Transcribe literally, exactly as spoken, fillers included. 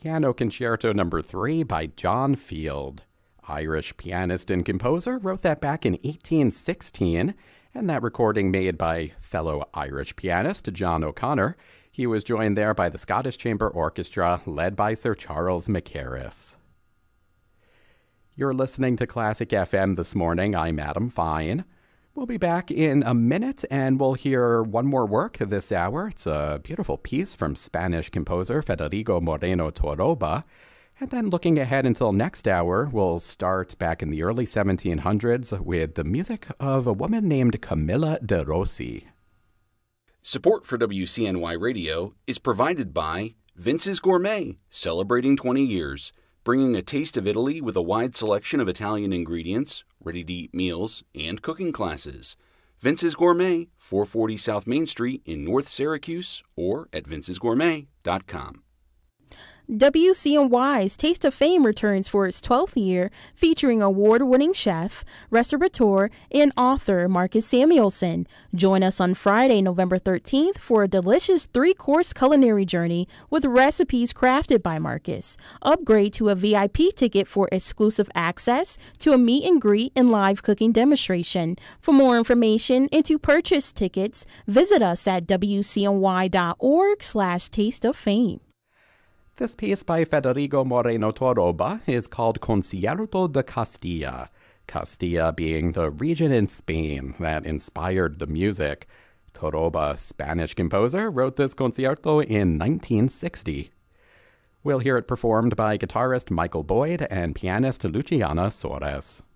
Piano Concerto Number three by John Field. Irish pianist and composer, wrote that back in eighteen sixteen, and that recording made by fellow Irish pianist John O'Connor. He was joined there by the Scottish Chamber Orchestra, led by Sir Charles Mackerras. You're listening to Classic F M this morning. I'm Adam Fine. We'll be back in a minute, and we'll hear one more work this hour. It's a beautiful piece from Spanish composer Federico Moreno Torroba. And then looking ahead until next hour, we'll start back in the early seventeen hundreds with the music of a woman named Camilla de Rossi. Support for W C N Y Radio is provided by Vince's Gourmet, celebrating twenty years. Bringing a taste of Italy with a wide selection of Italian ingredients, ready-to-eat meals, and cooking classes. Vince's Gourmet, four forty South Main Street in North Syracuse, or at vinces gourmet dot com. W C N Y's Taste of Fame returns for its twelfth year, featuring award-winning chef, restaurateur, and author Marcus Samuelsson. Join us on Friday, November thirteenth for a delicious three-course culinary journey with recipes crafted by Marcus. Upgrade to a V I P ticket for exclusive access to a meet and greet and live cooking demonstration. For more information and to purchase tickets, visit us at w c n y dot org slash taste of fame. This piece by Federico Moreno Torroba is called Concierto de Castilla, Castilla being the region in Spain that inspired the music. Torroba, Spanish composer, wrote this concierto in nineteen sixty. We'll hear it performed by guitarist Michael Boyd and pianist Luciana Soares.